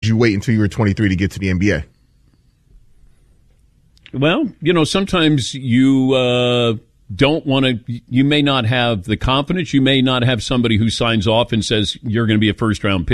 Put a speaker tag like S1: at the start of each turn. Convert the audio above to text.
S1: you wait until you were 23 to get to the NBA?
S2: Well, sometimes you don't want to, you may not have the confidence. You may not have somebody who signs off and says you're going to be a first-round pick.